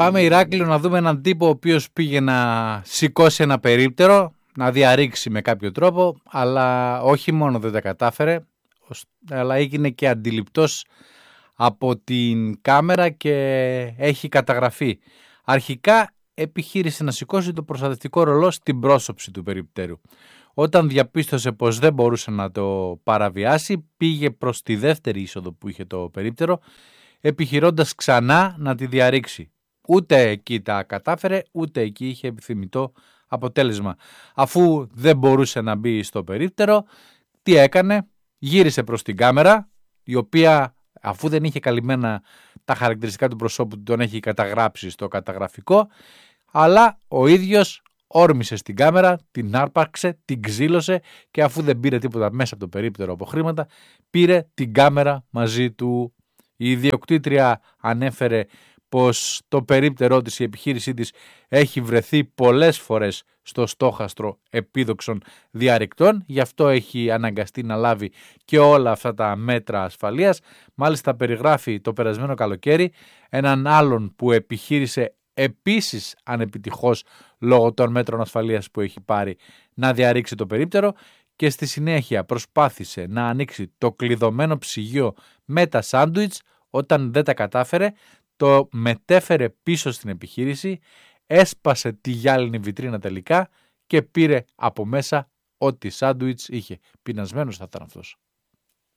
Πάμε Ηράκλειο να δούμε έναν τύπο ο οποίος πήγε να σηκώσει ένα περίπτερο, να διαρρήξει με κάποιο τρόπο, αλλά όχι μόνο δεν τα κατάφερε, αλλά έγινε και αντιληπτός από την κάμερα και έχει καταγραφεί. Αρχικά επιχείρησε να σηκώσει το προστατευτικό ρολό στην πρόσωψη του περιπτέρου. Όταν διαπίστωσε πως δεν μπορούσε να το παραβιάσει, πήγε προς τη δεύτερη είσοδο που είχε το περίπτερο, επιχειρώντας ξανά να τη διαρρήξει. Ούτε εκεί τα κατάφερε, ούτε εκεί είχε επιθυμητό αποτέλεσμα. Αφού δεν μπορούσε να μπει στο περίπτερο, τι έκανε? Γύρισε προς την κάμερα, η οποία αφού δεν είχε καλυμμένα τα χαρακτηριστικά του προσώπου, τον έχει καταγράψει στο καταγραφικό, αλλά ο ίδιος όρμησε στην κάμερα, την άρπαξε, την ξύλωσε και αφού δεν πήρε τίποτα μέσα από το περίπτερο από χρήματα, πήρε την κάμερα μαζί του. Η ιδιοκτήτρια ανέφερε πως το περίπτερό της, η επιχείρησή της, έχει βρεθεί πολλές φορές στο στόχαστρο επίδοξων διαρρηκτών, γι' αυτό έχει αναγκαστεί να λάβει και όλα αυτά τα μέτρα ασφαλείας. Μάλιστα περιγράφει το περασμένο καλοκαίρι έναν άλλον που επιχείρησε επίσης ανεπιτυχώς λόγω των μέτρων ασφαλείας που έχει πάρει να διαρρήξει το περίπτερο και στη συνέχεια προσπάθησε να ανοίξει το κλειδωμένο ψυγείο με τα σάντουιτς. Όταν δεν τα κατάφερε, το μετέφερε πίσω στην επιχείρηση, έσπασε τη γυάλινη βιτρίνα τελικά και πήρε από μέσα ό,τι σάντουιτς είχε. Πεινασμένος θα ήταν αυτός.